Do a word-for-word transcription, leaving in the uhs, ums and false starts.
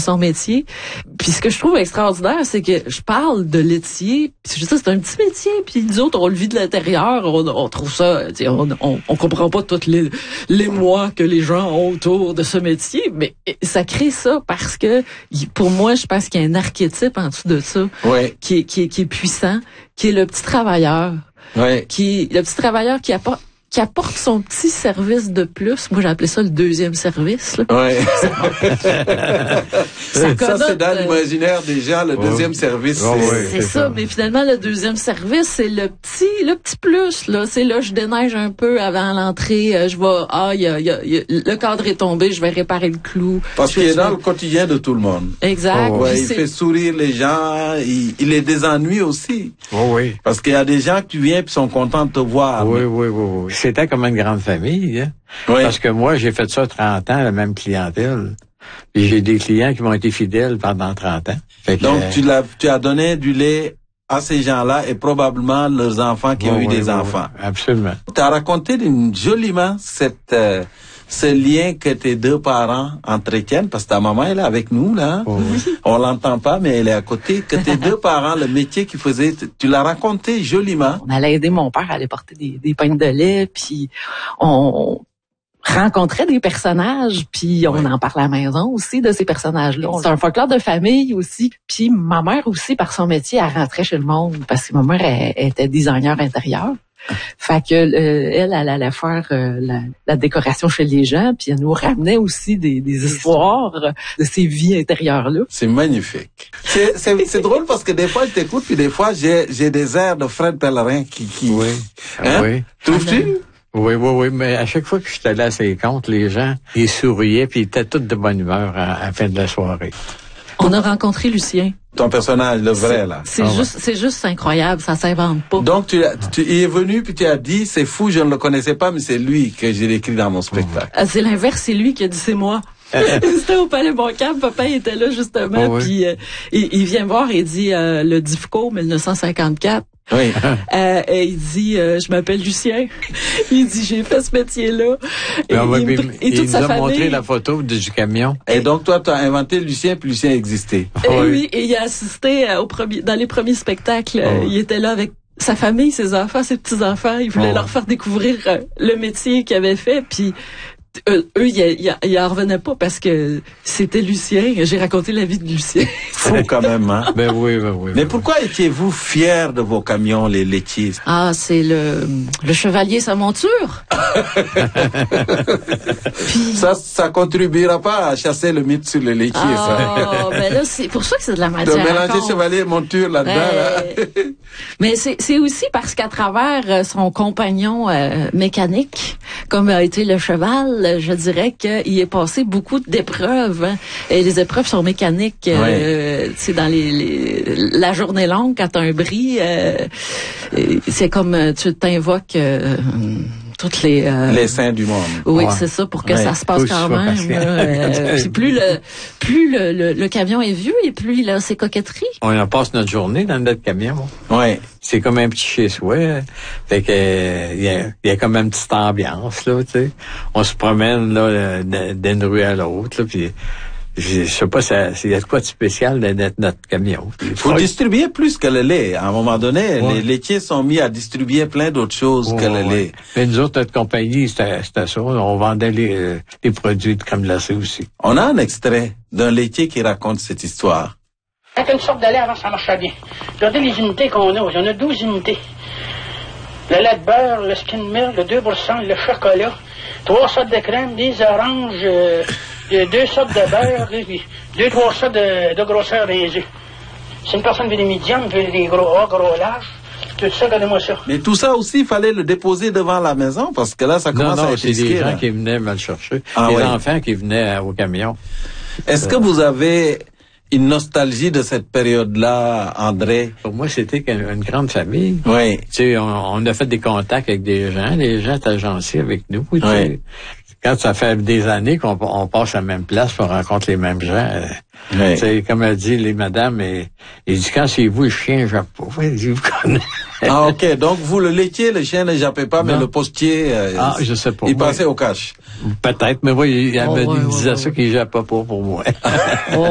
son métier. Puis ce que je trouve extraordinaire, c'est que je parle de laitier, puis je dis c'est un petit métier, puis nous autres on le vit de l'intérieur, on, on trouve ça, on, on, on comprend pas tous les les mois que les gens ont autour de ce métier, mais ça crée ça parce que pour moi, je pense qu'il y a un archétype en dessous de ça, ouais. qui est qui est qui est puissant, qui est le petit travailleur, ouais. qui est le petit travailleur qui apporte qui apporte son petit service de plus. Moi, j'ai appelé ça le deuxième service. Là. Ouais. ça, ça c'est dans l'imaginaire des gens, le ouais. deuxième service. Oh, c'est ouais, c'est ça, ça, mais finalement, le deuxième service, c'est le petit, le petit plus, là. C'est là, je déneige un peu avant l'entrée, euh, je vais, ah, il y a, y a, y a, le cadre est tombé, je vais réparer le clou. Parce qu'il est dans le quotidien de tout le monde. Exact. Oh, ouais, il fait sourire les gens, il, il les désennuie aussi. Oh, oui. Parce qu'il y a des gens qui viennent et sont contents de te voir. Oui, mais... oui, oui, oui. C'était comme une grande famille, hein. Oui. Parce que moi, j'ai fait ça trente ans, la même clientèle. Puis j'ai des clients qui m'ont été fidèles pendant trente ans. Fait que, Donc, euh, tu l'as, tu as donné du lait à ces gens-là et probablement leurs enfants qui oui, ont eu oui, des oui, enfants. Oui, absolument. Tu as raconté joliment cette, euh, ce lien que tes deux parents entretiennent, parce que ta maman, elle est avec nous, là. Oh, oui. On l'entend pas, mais elle est à côté. Que tes deux parents, le métier qu'ils faisaient, tu l'as raconté joliment. On allait aider mon père à aller porter des, des pagnes de lait, puis on rencontrait des personnages, puis on oui. en parlait à la maison aussi de ces personnages-là. C'est un folklore de famille aussi. Puis ma mère aussi, par son métier, elle rentrait chez le monde, parce que ma mère elle, elle était designer intérieur. Fait que euh, elle, elle allait faire euh, la, la décoration chez les gens, puis elle nous ramenait aussi des, des histoires de ces vies intérieures-là. C'est magnifique. C'est, c'est, c'est drôle parce que des fois, je t'écoute, puis des fois, j'ai, j'ai des airs de Fred Pellerin qui... qui... Oui. Hein? Oui. Trouves-tu? Oui, oui, oui, mais à chaque fois que j'étais allé à ses comptes, les gens, ils souriaient, puis ils étaient tous de bonne humeur à, à la fin de la soirée. On a rencontré Lucien. Ton personnage, le vrai, là. C'est ah, juste, ouais. c'est juste incroyable, ça s'invente pas. Donc, tu, tu il est venu puis tu as dit, c'est fou, je ne le connaissais pas, mais c'est lui que j'ai écrit dans mon spectacle. Ah, c'est l'inverse, c'est lui qui a dit c'est moi. C'était au Palais Montcalm, papa était là justement, oh, oui. puis euh, il, il vient voir et dit euh, le DIFCO dix-neuf cent cinquante-quatre. Oui. Euh, et il dit, euh, je m'appelle Lucien. Il dit, j'ai fait ce métier-là. Et, Ben, ouais, il, mais, et toute il sa nous a famille. montré la photo du, du camion. Et donc, toi, tu as inventé Lucien, puis Lucien existait. Et oui. oui, et il a assisté euh, au premier, dans les premiers spectacles. Oh. Euh, il était là avec sa famille, ses enfants, ses petits-enfants. Il voulait oh. leur faire découvrir euh, le métier qu'il avait fait. Puis eux, eux ils ils en revenaient pas parce que c'était Lucien. J'ai raconté la vie de Lucien. Fou quand même, hein? Ben oui, ben oui. Mais ben pourquoi étiez-vous fiers de vos camions, les laitiers? Ah, c'est le, le chevalier sa monture. Puis, Ça, ça contribuera pas à chasser le mythe sur les laitiers, ah, ben là, c'est pour ça que c'est de la ça. matière. De à mélanger confondre. chevalier et monture là-dedans, là. Euh, mais c'est, c'est aussi parce qu'à travers euh, son compagnon euh, mécanique, comme a été le cheval, je dirais qu'il est passé beaucoup d'épreuves. Hein. Et les épreuves sont mécaniques. Euh, c'est dans les, les la journée longue quand t'as un bris, euh, c'est comme tu t'invoques euh, toutes les euh, Les saints du monde. oui, Ouais. c'est ça, pour que Ouais. ça se passe Faut quand que ce soit même. patient. là. Euh, puis plus le plus le, le, le camion est vieux et plus il a ses coquetteries. On en passe notre journée dans notre camion. Ouais. C'est comme un petit chez-soi. Hein. Fait que il y, a, y a comme une petite ambiance, là, tu sais. On se promène là d'une rue à l'autre, là, puis je sais pas, ça, il y a de quoi de spécial de notre, notre camion. Faut distribuer plus que le lait. À un moment donné, Ouais. les laitiers sont mis à distribuer plein d'autres choses Oh, que le ouais. lait. Mais nous autres, notre compagnie, c'était, c'était ça. On vendait les, euh, les produits de crème glacée aussi. On a un extrait d'un laitier qui raconte cette histoire. Avec une sorte de lait avant, ça marchait bien. Regardez les unités qu'on a. Il y en a douze unités. Le lait de beurre, le skin milk, le deux pour cent, le chocolat, trois sortes de crème, des oranges, euh, deux sortes de beurre, deux, deux trois sortes de, de grosseur des œufs. Si une personne veut des médiums, veut des gros hauts, gros larges, tout ça, regardez-moi ça. Mais tout ça aussi, il fallait le déposer devant la maison parce que là, ça Non, commence à non, être c'est des risqué, gens là. qui venaient me le chercher. Ah, des ouais. enfants qui venaient euh, au camion. Est-ce que vous avez une nostalgie de cette période-là, André? Pour moi, c'était une, une grande famille. Oui. Tu sais, on, on a fait des contacts avec des gens. Les gens étaient gentils avec nous. Tu sais. Ouais. Quand ça fait des années qu'on on passe à la même place, on rencontre les mêmes gens. euh, Oui. Tu sais, comme a dit les madames, et, il dit, quand c'est vous, le chien, je il dit, vous connaissez. Ah, ok. Donc, vous, le laitier, le chien ne jappait pas, mais Non. le postier, euh, Ah, je sais pas. il Moi, passait au cash. Peut-être, mais oui, il, elle Oh, me ouais, il me ouais, disait ouais, ça ouais. qu'il jappait pas pour moi.